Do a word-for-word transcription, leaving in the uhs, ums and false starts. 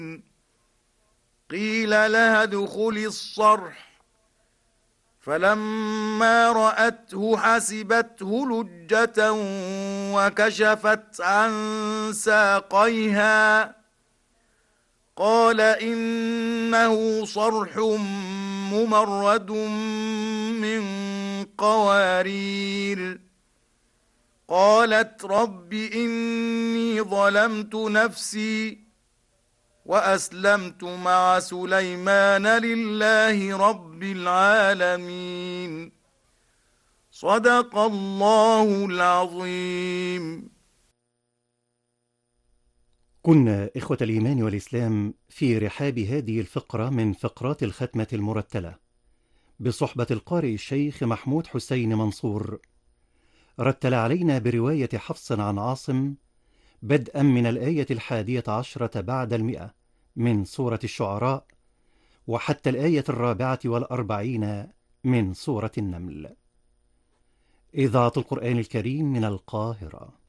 قيل لها ادخلي الصرح فلما رأته حسبته لجة وكشفت عن ساقيها قال إنه صرح ممرد من قوارير قالت رب إني ظلمت نفسي وأسلمت مع سليمان لله رب العالمين. صدق الله العظيم. كنا إخوة الإيمان والإسلام في رحاب هذه الفقرة من فقرات الختمة المرتلة بصحبة القارئ الشيخ محمود حسين منصور، رتل علينا برواية حفص عن عاصم بدءا من الآية الحادية عشرة بعد المئة من سورة الشعراء وحتى الآية الرابعة والأربعين من سورة النمل. إذاعة القرآن الكريم من القاهرة.